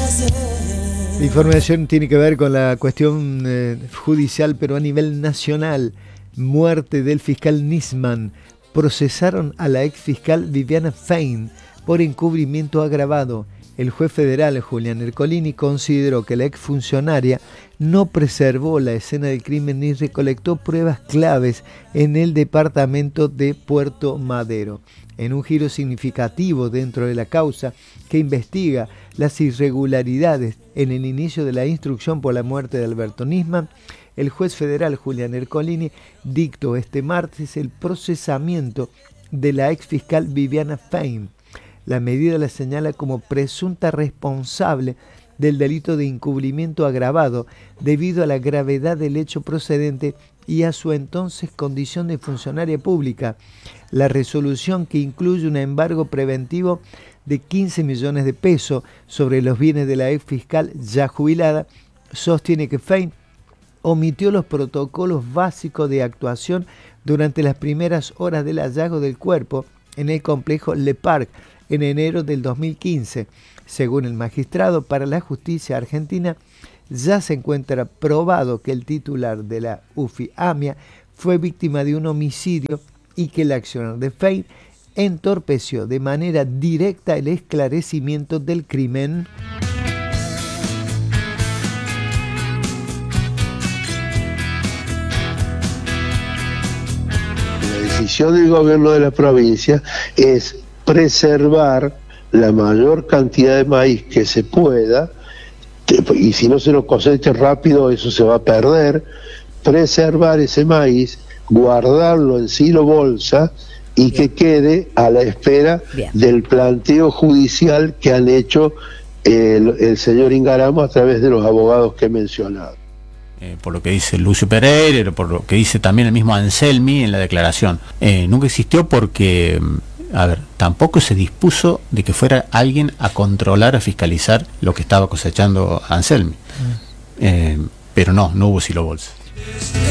La información tiene que ver con la cuestión judicial, pero a nivel nacional. Muerte del fiscal Nisman. Procesaron a la ex fiscal Viviana Fein por encubrimiento agravado. El juez federal Julián Ercolini consideró que la exfuncionaria no preservó la escena del crimen ni recolectó pruebas claves en el departamento de Puerto Madero. En un giro significativo dentro de la causa que investiga las irregularidades en el inicio de la instrucción por la muerte de Alberto Nisman, el juez federal Julián Ercolini dictó este martes el procesamiento de la ex fiscal Viviana Fein. La medida la señala como presunta responsable del delito de encubrimiento agravado debido a la gravedad del hecho procedente y a su entonces condición de funcionaria pública. La resolución, que incluye un embargo preventivo de 15 millones de pesos sobre los bienes de la ex fiscal ya jubilada, sostiene que Fein omitió los protocolos básicos de actuación durante las primeras horas del hallazgo del cuerpo en el complejo Le Parc en enero del 2015. Según el magistrado, para la justicia argentina ya se encuentra probado que el titular de la UFI AMIA fue víctima de un homicidio y que el accionar de Fein entorpeció de manera directa el esclarecimiento del crimen. La decisión del gobierno de la provincia es preservar la mayor cantidad de maíz que se pueda, y si no se lo cosecha rápido eso se va a perder. Preservar ese maíz, guardarlo en silo bolsa y que quede a la espera del planteo judicial que han hecho el señor Ingaramo a través de los abogados que he mencionado. Por lo que dice Lucio Pereira, por lo que dice también el mismo Anselmi en la declaración, nunca existió porque, tampoco se dispuso de que fuera alguien a controlar, a fiscalizar lo que estaba cosechando Anselmi. Pero no hubo silo bolsa.